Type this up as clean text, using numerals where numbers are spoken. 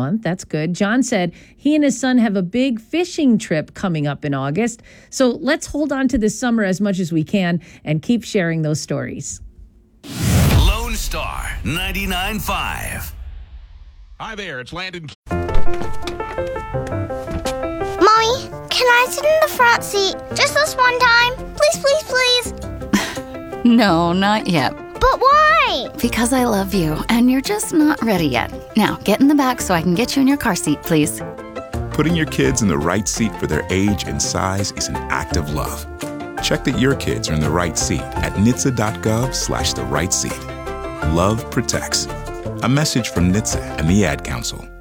month. That's good. John said he and his son have a big fishing trip coming up in August. So let's hold on to this summer as much as we can and keep sharing those stories. Lone Star 99.5. Hi there, it's Landon. Mommy, can I sit in the front seat just this one time? Please, please, please. No, not yet. But why? Because I love you, and you're just not ready yet. Now, get in the back so I can get you in your car seat, please. Putting your kids in the right seat for their age and size is an act of love. Check that your kids are in the right seat at NHTSA.gov/the right seat. Love protects. A message from NHTSA and the Ad Council.